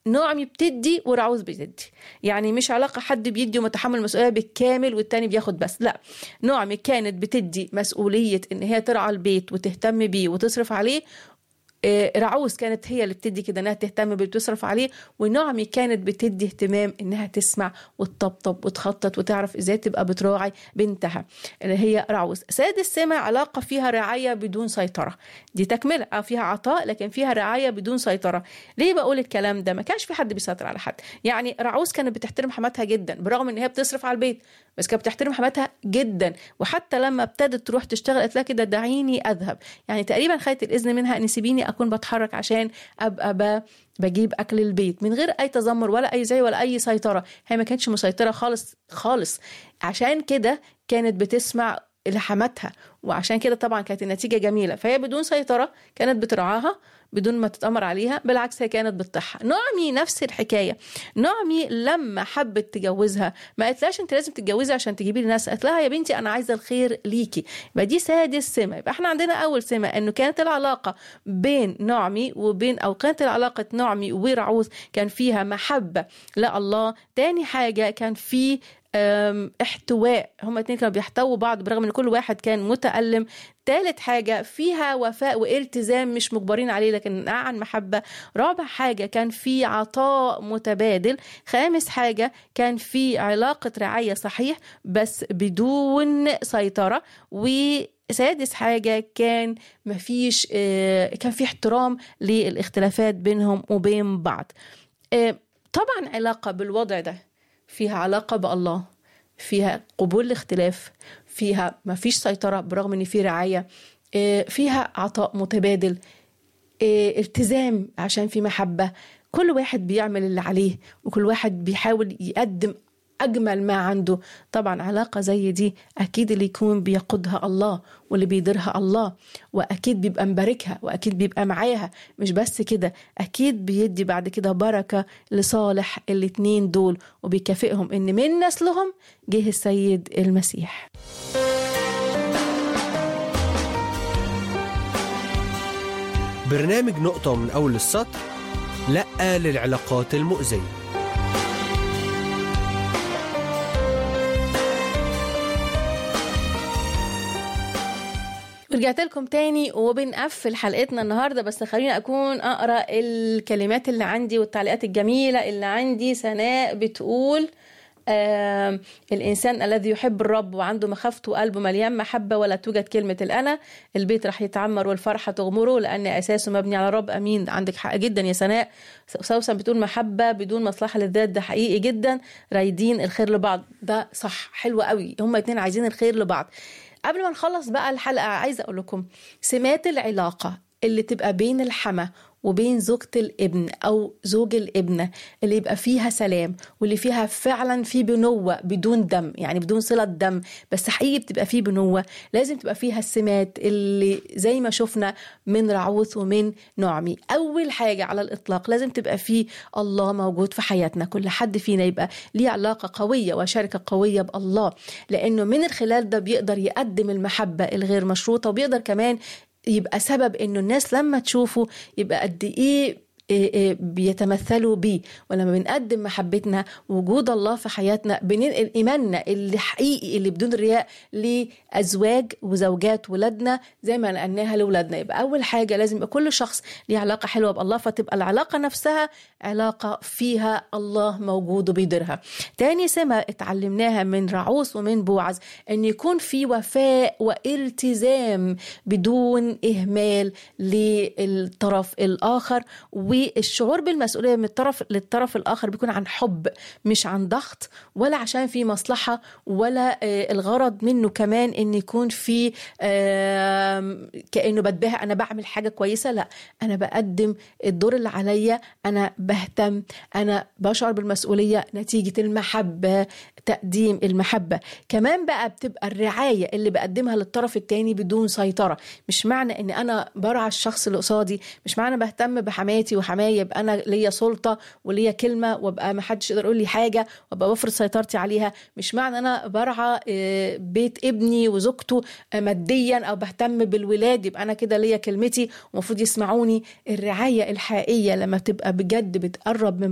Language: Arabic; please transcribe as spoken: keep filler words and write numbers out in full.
نعمي بتدي ورعوز بتدي، يعني مش علاقة حد بيدي ومتحمل المسؤولية بالكامل والتاني بياخد بس، لا، نعمي كانت بتدي مسؤولية ان هي ترعى البيت وتهتم بيه وتصرف عليه، رعوز كانت هي اللي بتدي كده انها تهتم بيه وتصرف عليه، ونعمي كانت بتدي اهتمام انها تسمع وتطبطب وتخطط وتعرف ازاي تبقى بتراعي بنتها اللي هي رعوز. سادس سمة علاقة فيها رعاية بدون سيطرة، دي تكملة فيها عطاء لكن فيها رعاية بدون سيطرة. ليه بقول الكلام ده؟ ما كانش في حد بيسيطر على حد، يعني رعوز كانت بتحترم حماتها جدا برغم ان هي بتصرف على البيت، بس كانت بتحترم حماتها جدا، وحتى لما ابتدت تروح تشتغل قالت لها كده دعيني اذهب، يعني تقريبا خدت الاذن منها ان سيبيني اكون بتحرك عشان ابقى بجيب اكل البيت من غير اي تذمر ولا اي زي ولا اي سيطره. هي ما كانتش مسيطره خالص خالص، عشان كده كانت بتسمع لحماتها، وعشان كده طبعا كانت النتيجه جميله. فهي بدون سيطره كانت بترعاها بدون ما تتأمر عليها، بالعكس هي كانت بتطيعها. نعمي نفس الحكاية، نعمي لما حبت تجوزها ما قالتلاش انت لازم تتجوزي عشان تجيبي لي ناس، قالت لها يا بنتي انا عايزة الخير ليكي. يبقى دي سادس سمة. يبقى احنا عندنا اول سمة انه كانت العلاقة بين نعمي وبين او كانت العلاقة نعمي ورعوز كان فيها محبة لا الله. تاني حاجة كان في احتواء، هما اتنين كانوا بيحتووا بعض برغم ان كل واحد كان متألم. ثالث حاجة فيها وفاء والتزام مش مجبرين عليه لكن عن محبة. رابع حاجة كان في عطاء متبادل. خامس حاجة كان في علاقة رعاية صحيح بس بدون سيطرة. وسادس حاجة كان مفيش كان في احترام للاختلافات بينهم وبين بعض. طبعا علاقة بالوضع ده فيها علاقة بالله، فيها قبول الاختلاف، فيها ما فيش سيطرة برغم ان في رعاية، فيها عطاء متبادل، التزام عشان في محبة، كل واحد بيعمل اللي عليه وكل واحد بيحاول يقدم أجمل ما عنده. طبعا علاقة زي دي أكيد اللي يكون بيقودها الله واللي بيديرها الله، وأكيد بيبقى مباركها وأكيد بيبقى معاها. مش بس كده، أكيد بيدي بعد كده بركة لصالح الاتنين دول وبيكافئهم إن من نسلهم جه السيد المسيح. برنامج نقطة من أول السطر، لأ للعلاقات المؤذية. رجعت لكم تاني وبنقفل حلقتنا النهاردة، بس خليني أكون أقرأ الكلمات اللي عندي والتعليقات الجميلة اللي عندي. سناء بتقول آه الإنسان الذي يحب الرب وعنده مخافته وقلبه مليان محبة ولا توجد كلمة الأنا، البيت رح يتعمر والفرحة تغمره لأن أساسه مبني على الرب. أمين، عندك حق جدا يا سناء. سوسن بتقول محبة بدون مصلحة للذات، ده حقيقي جدا، رايدين الخير لبعض، ده صح، حلو قوي، هما اتنين عايزين الخير لبعض. قبل ما نخلص بقى الحلقة عايزة أقول لكم سمات العلاقة اللي تبقى بين الحما وبين زوجة الابن أو زوج الابنة، اللي يبقى فيها سلام واللي فيها فعلا في بنوة بدون دم، يعني بدون صلة دم بس حقيقي بتبقى فيه بنوة. لازم تبقى فيها السمات اللي زي ما شفنا من رعوث ومن نعمي. أول حاجة على الإطلاق لازم تبقى فيه الله موجود في حياتنا، كل حد فينا يبقى ليه علاقة قوية وشركة قوية بالله، لأنه من الخلال ده بيقدر يقدم المحبة الغير مشروطة، وبيقدر كمان يبقى سبب انه الناس لما تشوفه يبقى قد ايه بيتمثلوا بيه. ولما بنقدم محبتنا وجود الله في حياتنا بننقل إيماننا اللي حقيقي اللي بدون رياء لأزواج وزوجات ولادنا زي ما نقلناها لولادنا. يبقى أول حاجة لازم يبقى كل شخص ليه علاقة حلوة بالله، فتبقى العلاقة نفسها علاقة فيها الله موجود وبيديرها. تاني سمة اتعلمناها من رعوث ومن بوعز أن يكون في وفاء والتزام بدون إهمال للطرف الآخر، والشعور بالمسؤولية من الطرف للطرف الآخر بيكون عن حب مش عن ضغط ولا عشان في مصلحة، ولا الغرض منه كمان ان يكون في كأنه بتباهى انا بعمل حاجة كويسة. لا، انا بقدم الدور اللي عليا، انا بهتم، انا بشعر بالمسؤولية نتيجة المحبة، تقديم المحبة. كمان بقى بتبقى الرعاية اللي بقدمها للطرف التاني بدون سيطرة. مش معنى ان انا برعى الشخص اللي قصادي، مش معنى بهتم بحماتي وحماية يبقى انا ليا سلطة وليا كلمة وابقى ما حدش يقدر يقول لي حاجة وابقى بفرض سيطرتي عليها. مش معنى انا برعى بيت ابني وزوجته ماديا او بهتم بالولاد يبقى انا كده ليا كلمتي ومفروض يسمعوني. الرعاية الحقيقية لما تبقى بجد بتقرب من